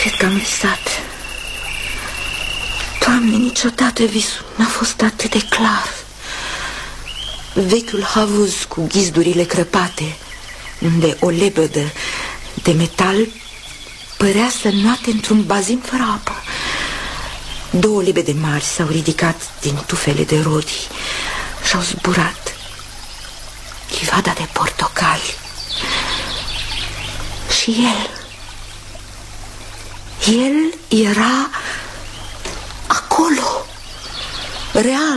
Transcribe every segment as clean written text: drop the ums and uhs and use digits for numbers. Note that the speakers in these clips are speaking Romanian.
Cred că am visat. Doamne, niciodată visul n-a fost atât de clar. Vechiul havuz cu ghizdurile crăpate, unde o lebădă de metal părea să înoate într-un bazin fără apă. 2 lebede mari s-au ridicat din tufele de rodii și-au zburat. Livada de portocali. Și el era acolo, real,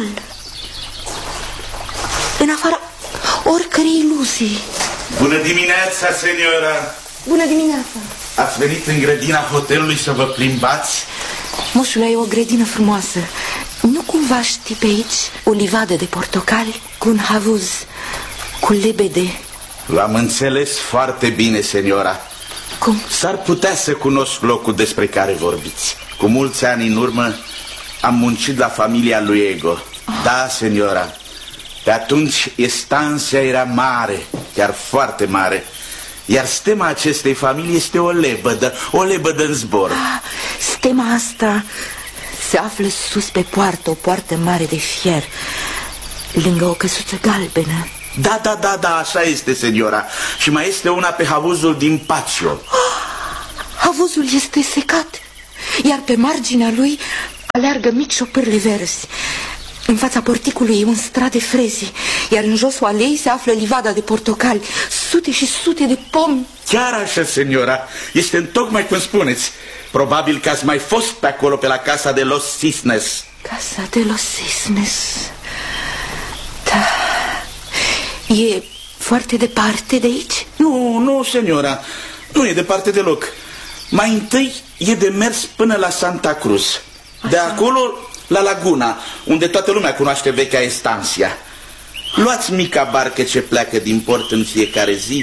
în afara oricărei iluzii. Bună dimineața, seniora! Bună dimineața! Ați venit în grădina hotelului să vă plimbați? Moșule, e o grădină frumoasă. Nu cumva știi pe aici o livadă de portocali cu un havuz, cu lebede? L-am înțeles foarte bine, seniora. Cum? S-ar putea să cunosc locul despre care vorbiți. Cu mulți ani în urmă am muncit la familia lui Ego. Da, seniora. Pe atunci estancia era mare, chiar foarte mare. Iar stema acestei familii este o lebădă în zbor. Stema asta se află sus pe poartă, o poartă mare de fier, lângă o căsuță galbenă. Da, așa este, seniora. Și mai este una pe havuzul din patio. Havuzul este secat, iar pe marginea lui aleargă mici șopârle verzi. În fața porticului e un strat de frezi, iar în josul alei se află livada de portocali, sute și sute de pomi. Chiar așa, seniora, este întocmai cum spuneți. Probabil că ați mai fost pe acolo, pe la Casa de los Cisnes. Casa de los Cisnes. Da. E foarte departe de aici? Nu, seniora, nu e departe deloc. Mai întâi e de mers până la Santa Cruz. De acolo la Laguna, unde toată lumea cunoaște vechea estancia. Luați mica barcă ce pleacă din port în fiecare zi